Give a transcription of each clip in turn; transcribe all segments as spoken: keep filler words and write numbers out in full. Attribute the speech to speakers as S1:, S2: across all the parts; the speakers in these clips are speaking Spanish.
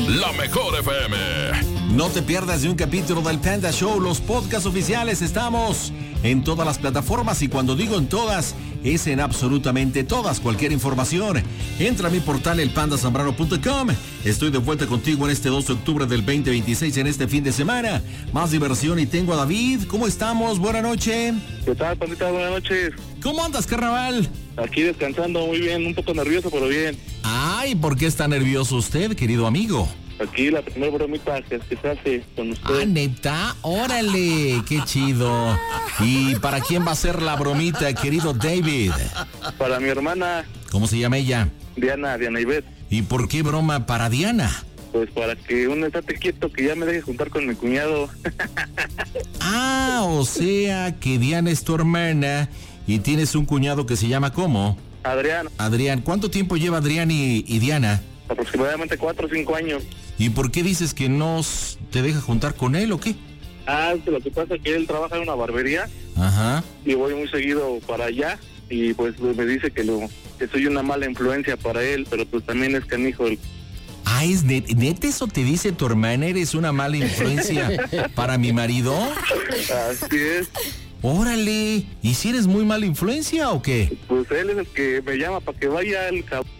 S1: La Mejor F M.
S2: No te pierdas de un capítulo del Panda Show. Los podcasts oficiales estamos en todas las plataformas, y cuando digo en todas, es en absolutamente todas. Cualquier información, entra a mi portal el panda zambrano punto com. Estoy de vuelta contigo en este dos de octubre del veinte veintiséis, en este fin de semana. Más diversión, y tengo a David. ¿Cómo estamos? Buenas noches.
S3: ¿Qué tal, pandita? Buenas noches.
S2: ¿Cómo andas, carnaval?
S3: Aquí descansando muy bien, un poco nervioso, pero bien.
S2: Ay, ¿por qué está nervioso usted, querido amigo?
S3: Aquí la primera bromita que se hace con usted.
S2: Ah, ¿neta? ¡Órale! ¡Qué chido! ¿Y para quién va a ser la bromita, querido David?
S3: Para mi hermana.
S2: ¿Cómo se llama ella?
S3: Diana, Diana Ivette.
S2: ¿Y por qué broma para Diana?
S3: Pues para que uno estate quieto, que ya me deje juntar con mi cuñado.
S2: Ah, o sea que Diana es tu hermana y tienes un cuñado que se llama ¿cómo?
S3: Adrián.
S2: Adrián. ¿Cuánto tiempo lleva Adrián y, y Diana?
S3: Aproximadamente cuatro o cinco años.
S2: ¿Y por qué dices que no te deja juntar con él o qué?
S3: Ah, es que lo que pasa es que él trabaja en una barbería.
S2: Ajá.
S3: Y voy muy seguido para allá. Y pues me dice que lo que soy una mala influencia para él, pero pues también es canijo. El...
S2: Ah, ¿es net, net eso te dice tu hermana? ¿Eres una mala influencia para mi marido?
S3: Así es.
S2: Órale. ¿Y si eres muy mala influencia o qué?
S3: Pues él es el que me llama para que vaya al cabrón.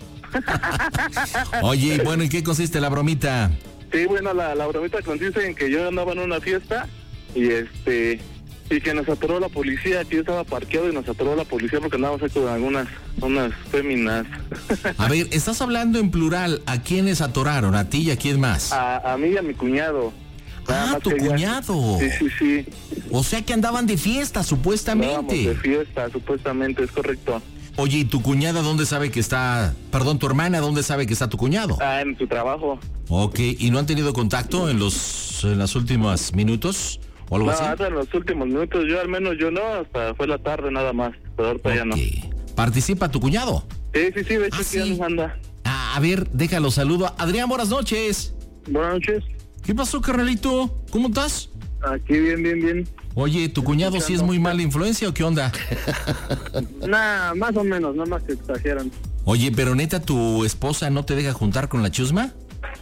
S2: Oye, bueno, ¿en qué consiste la bromita?
S3: Sí, bueno, la, la bromita consiste en que yo andaba en una fiesta y este y que nos atoró la policía, que yo estaba parqueado y nos atoró la policía porque andábamos ahí con algunas unas féminas.
S2: A ver, estás hablando en plural. ¿A quiénes atoraron? ¿A ti y a quién más?
S3: A, a mí y a mi cuñado.
S2: Nada ah, tu cuñado.
S3: Sí, sí, sí.
S2: O sea que andaban de fiesta, supuestamente.
S3: Andábamos de fiesta, supuestamente, es correcto.
S2: Oye, ¿y tu cuñada dónde sabe que está? Perdón, tu hermana, ¿dónde sabe que está tu cuñado?
S3: Ah, en su trabajo.
S2: Ok, ¿y no han tenido contacto en los en los últimos minutos o algo
S3: no,
S2: así?
S3: No, hasta en los últimos minutos, yo al menos yo no, hasta fue la tarde nada más, pero ahorita
S2: okay.
S3: ya no.
S2: ¿Participa tu cuñado?
S3: Sí, sí, sí, de hecho
S2: ah,
S3: sí,
S2: sí.
S3: nos anda.
S2: Ah, a ver, déjalo, saludo. Adrián, buenas noches.
S3: Buenas noches.
S2: ¿Qué pasó, carnalito? ¿Cómo estás?
S3: Aquí bien, bien, bien.
S2: Oye, ¿tu cuñado sí es muy mala influencia o qué onda?
S3: Nah, más o menos, nada más que exageran.
S2: Oye, pero neta, ¿tu esposa no te deja juntar con la chusma?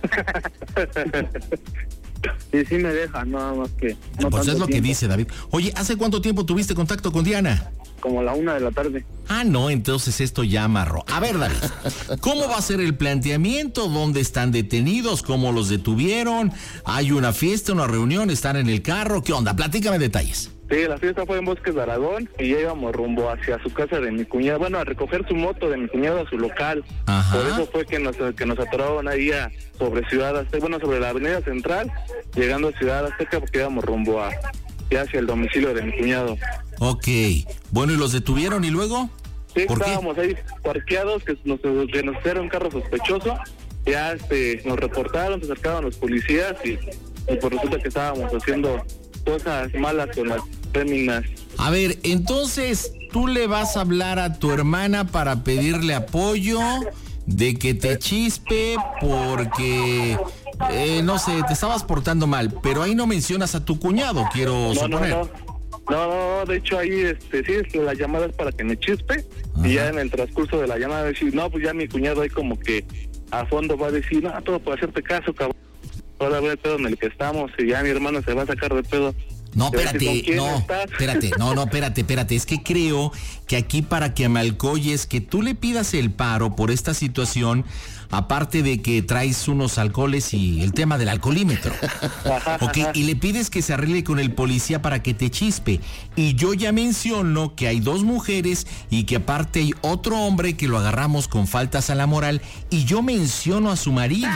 S3: Sí, sí me deja, nada más que... No
S2: pues es lo
S3: tiempo.
S2: que dice David. Oye, ¿hace cuánto tiempo tuviste contacto con Diana?
S3: Como la una de la tarde.
S2: Ah, no, entonces esto ya amarró. A ver, David, ¿cómo va a ser el planteamiento? ¿Dónde están detenidos? ¿Cómo los detuvieron? ¿Hay una fiesta, una reunión? ¿Están en el carro? ¿Qué onda? Platícame detalles.
S3: Sí, la fiesta fue en Bosques de Aragón y ya íbamos rumbo hacia su casa de mi cuñado, bueno, a recoger su moto de mi cuñado a su local.
S2: Ajá.
S3: Por eso fue que nos, que nos atoraron ahí a, sobre Ciudad Azteca, bueno, sobre la avenida Central, llegando a Ciudad Azteca porque íbamos rumbo a, ya hacia el domicilio de mi cuñado.
S2: Ok, bueno, ¿y los detuvieron y luego?
S3: Sí,
S2: ¿Por
S3: estábamos
S2: qué?
S3: ahí parqueados, que nos, que nos hicieron un carro sospechoso, ya este, nos reportaron, se acercaban los policías y, y por resulta que estábamos haciendo cosas malas con las féminas.
S2: A ver, entonces, ¿tú le vas a hablar a tu hermana para pedirle apoyo de que te chispe porque, eh, no sé, te estabas portando mal, pero ahí no mencionas a tu cuñado, quiero
S3: no,
S2: suponer?
S3: No, no. No, no, de hecho ahí, este, sí, es que la llamada es para que me chispe. Ajá. Y ya en el transcurso de la llamada decir, no, pues ya mi cuñado ahí como que a fondo va a decir, no, todo por hacerte caso, cabrón. Ahora ve el pedo en el que estamos y ya mi hermano se va a sacar de pedo.
S2: No, espérate, no, espérate, no, no, espérate, espérate, es que creo que aquí para que Amalcoyes, que tú le pidas el paro por esta situación, aparte de que traes unos alcoholes y el tema del alcoholímetro, ok, y le pides que se arregle con el policía para que te chispe, y yo ya menciono que hay dos mujeres y que aparte hay otro hombre que lo agarramos con faltas a la moral, y yo menciono a su marido.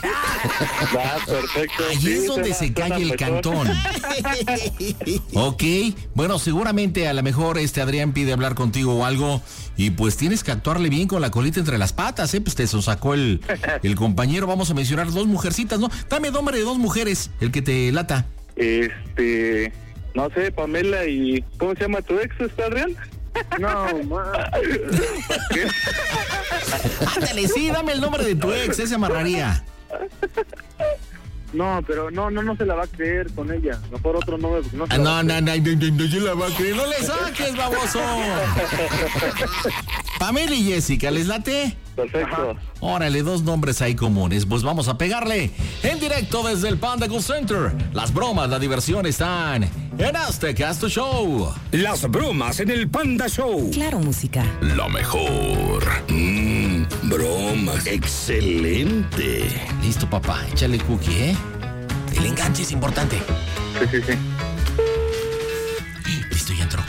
S3: Ah, perfecto.
S2: Ahí sí, es donde se cae el cantón. Ok, bueno, seguramente a lo mejor este Adrián pide hablar contigo o algo y pues tienes que actuarle bien con la colita entre las patas, ¿eh? Pues te sacó el, el compañero, vamos a mencionar dos mujercitas, ¿no? Dame nombre de dos mujeres, el que te lata.
S3: Este, no sé, Pamela y... ¿Cómo se llama tu ex, está Adrián? No, ma. ¿Qué?
S2: Ándale, sí, dame el nombre de tu ex, ese amarraría.
S3: No, pero no, no, no se la va a creer con ella. Mejor otro nombre. No,
S2: ah, no, no, no, no, no, no, no se la va a creer. No le saques, baboso. Pamela y Jessica, ¿les late?
S3: Perfecto.
S4: Ajá.
S2: Órale, dos nombres ahí comunes. Pues vamos a pegarle en directo desde el Panda Cool Center. Las bromas, la diversión están en Aztecasto Show.
S5: Las bromas en el Panda Show.
S6: Claro, música.
S1: Lo mejor.
S5: Mmm, bromas. Excelente.
S2: Listo, papá. Échale cookie, ¿eh? El enganche es importante.
S3: Sí, sí, sí.
S2: Listo, ya entró.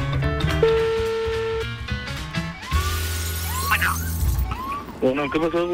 S3: Bueno, ¿qué pasó, güey?